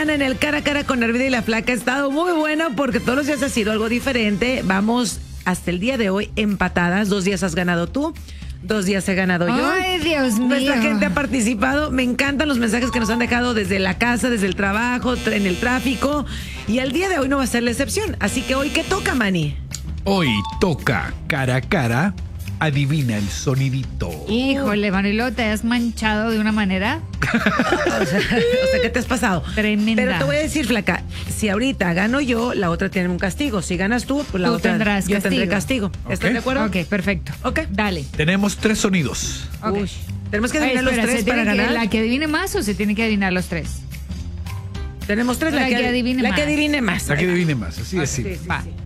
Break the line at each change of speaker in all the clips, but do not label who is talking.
semana en el Cara a Cara con Armida y la Flaca ha estado muy bueno porque todos los días ha sido algo diferente. Vamos hasta el día de hoy empatadas. 2 días has ganado tú, 2 días he ganado yo.
Ay, Dios mío.
Nuestra gente ha participado. Me encantan los mensajes que nos han dejado desde la casa, desde el trabajo, en el tráfico. Y el día de hoy no va a ser la excepción. Así que hoy, ¿qué toca, Manny?
Hoy toca cara a cara. Adivina el sonidito.
Híjole, Manilo, te has manchado de una manera
O sea, ¿qué te has pasado?
tremenda.
Pero te voy a decir, Flaca, si ahorita gano yo, la otra tiene un castigo. Si ganas tú, pues la
Tú
otra
tendrás
yo tendré
castigo.
castigo. ¿Estás
Ok.
de acuerdo?
Ok, perfecto.
Ok.
Dale.
Tenemos 3 sonidos.
Ok.
Uy, tenemos que
Ay,
adivinar
espera,
los 3
¿se
para
tiene que-
ganar.
¿La que adivine más o se tiene que adivinar los 3?
Tenemos 3,
La que adivine
la
más.
que adivine más.
La que adivine más, así es.
Sí,
Sí.
sí,
Va.
sí.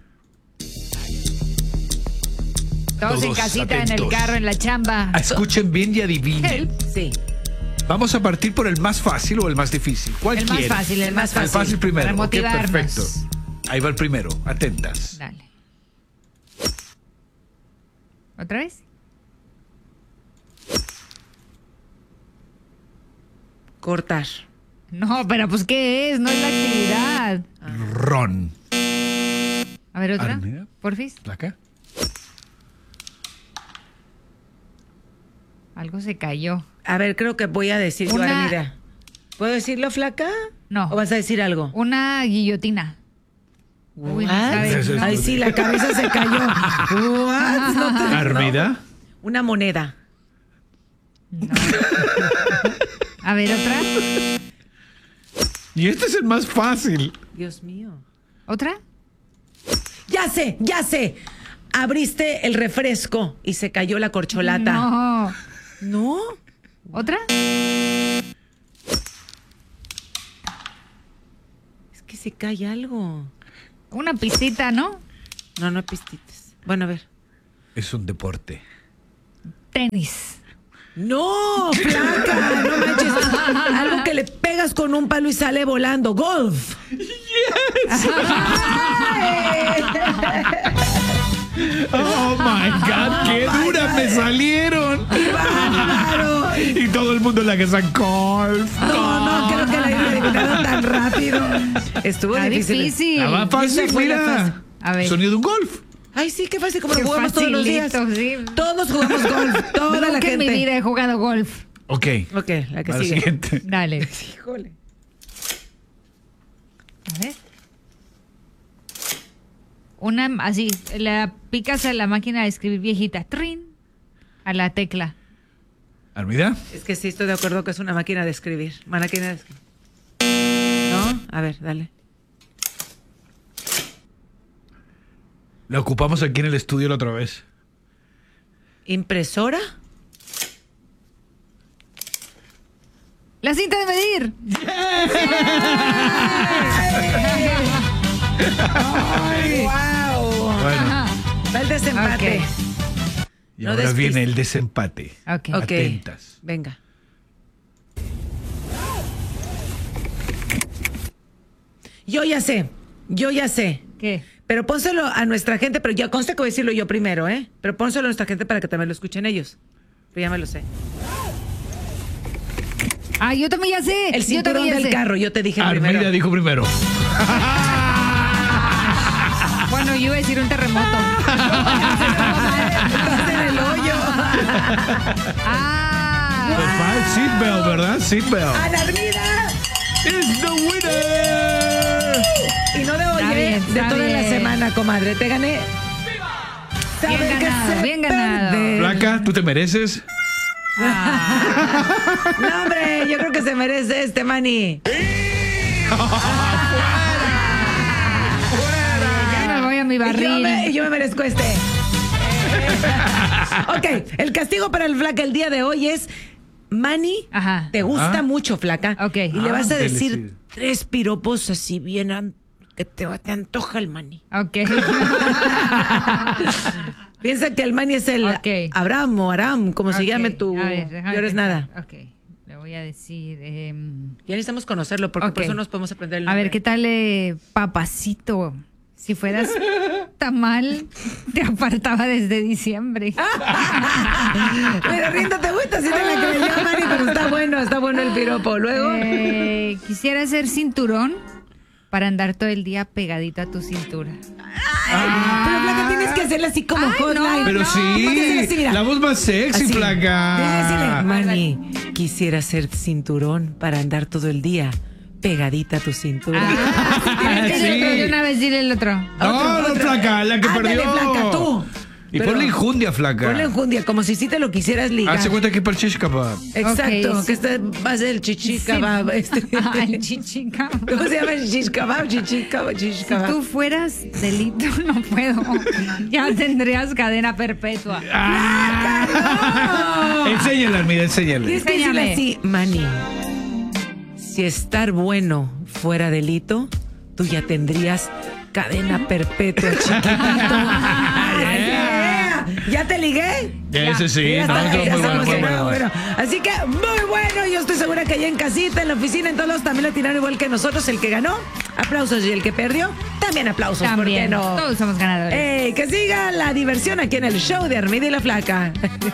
Todos en
Todos
casita, en el
atentos.
carro, en la chamba.
Escuchen bien y adivinen.
Sí.
Vamos a partir por el más fácil o el más difícil. ¿Cuál
El más
quieren?
fácil, el más
El
fácil.
fácil primero.
Para
Ok,
motivarnos.
perfecto. Ahí va el primero. Atentas.
Dale. ¿Otra vez?
Cortar.
No, pero pues ¿qué es? No es la actividad.
Ron.
A ver, otra.
Armida.
Porfis.
¿Placa?
Algo se cayó.
A ver, creo que voy a decir yo,
Una-
Armida. ¿Puedo decirlo, Flaca?
No.
¿O vas a decir algo?
Una guillotina. Uy, no
What?
sabes,
Eso es-
¿no?
Ay, sí, la cabeza se cayó. What? No te-
Armida.
Una moneda.
A ver, otra.
Y este es el más fácil.
Dios mío.
¿Otra?
Ya sé, ya sé. Abriste el refresco y se cayó la corcholata.
No.
¿No?
¿Otra?
Es que se cae algo.
Una pistita, ¿no?
No, no pistites. Bueno, a ver.
Es un deporte.
Tenis.
¡No, Flaca! ¡No manches! Algo que le pegas con un palo y sale volando. ¡Golf!
Oh my God, qué duras me salieron.
¡Bárbaro!
Y todo el mundo en la casa golf.
No, creo que la haya adivinado tan rápido. Estuvo
Está
difícil.
difícil.
La más fácil,
Esa fue la
mira.
fácil.
A ver.
Sonido de un golf.
Ay, sí, qué fácil, como
Qué
lo jugamos todos los días.
facilito, sí.
Todos jugamos golf, toda la
Nunca en mi
gente.
vida he jugado golf.
Ok.
Ok, la que
Al
sigue.
siguiente.
Dale.
Híjole.
A ver. Una así, la picas a la máquina de escribir viejita. Trin. A la tecla.
Armida.
Es que sí, estoy de acuerdo que es una máquina de escribir. Máquina de escribir. ¿No? A ver, dale.
La ocupamos aquí en el estudio la otra vez.
¿Impresora?
La cinta de medir.
¡Ay, wow!
Bueno,
Va el desempate.
Ok.
y
No
ahora
despistes.
viene el desempate.
Ok.
Ok.
Atentas.
Venga. Yo ya sé.
¿Qué?
Pero pónselo a nuestra gente, pero ya consta que voy a decirlo yo primero, ¿eh? Pero pónselo a nuestra gente para que también lo escuchen ellos. Pero ya me lo sé.
Ah, yo también ya sé.
El
Yo
cinturón
también ya
del
sé.
carro, yo te dije
Armida
primero.
dijo primero.
Bueno, yo iba a decir un terremoto.
Estás en el hoyo.
Ah.
Seatbelt, ¿verdad? Seatbelt.
¡Ana Armida!
Is the winner.
Y no de hoy,
Está
¿eh?
bien,
De
está
toda la
bien.
semana, comadre. Te gané.
Bien
Saber que
ganado,
sé
bien ganado.
perder.
Flaca, tú te mereces.
No, hombre, yo creo que se merece este, Manny.
Ya me voy a mi barril.
Yo me merezco este. Ok, el castigo para el Flaca el día de hoy es Manny,
Ajá.
te gusta
Ajá.
mucho, Flaca.
Ok.
Y le vas a
Ándele,
decir
sí.
3 piropos así bien que te antoja el Manny.
Ok.
Piensa que el Manny es el
Ok.
Abraham o Aram, como se
Ok.
llame tu...
A ver, déjame
Yo eres
pensar.
nada.
Ok. Le voy a decir.
Ya necesitamos conocerlo porque por
Ok.
eso nos podemos aprender el
A
nombre.
ver, ¿qué tal, papacito? Si fueras tamal te apartaba desde diciembre.
Pero Rinda, ¿te gusta? Sí te la creyó, Mari, pero está bueno el piropo. Luego.
Quisiera ser cinturón para andar todo el día pegadito a tu cintura.
Pero Flaca, tienes que hacerla así como hotline.
Pero sí,
así, mira.
la voz más sexy,
Así.
Flaca.
Debe decirle, Mani, quisiera ser cinturón para andar todo el día pegadita a tu cintura.
Sí.
De una vez dile el otro.
No, Flaca, la que
Ándale,
perdió.
Flaca, tú.
Y
Pero
ponle enjundia, Flaca.
Ponle enjundia, como si sí te lo quisieras ligar.
Hace cuenta que es para el shish kebab.
Exacto,
Ok, sí.
que este va a ser el chichi kebab.
Ay, chichica.
¿Cómo se llama el shish kebab? Chichi kebab, shish
Si
kebab.
tú fueras delito, no puedo. Ya tendrías cadena perpetua.
Enséñale, Armida, enséñale.
Tienes que decirle
Enséñame.
así, Mani, si estar bueno fuera delito, tú ya tendrías cadena perpetua, chiquitito. ¿Ya te ligué?
Ese sí,
Ya
no,
está,
estuvo
ya
muy
estamos
bueno, muy
en-
bueno.
Así que muy bueno, yo estoy segura que allá en casita, en la oficina, en todos lados también lo tiraron igual que nosotros. El que ganó, aplausos, y el que perdió, también aplausos.
También.
¿Por qué no?
Todos somos ganadores.
Que siga la diversión aquí en el show de Armida y la Flaca.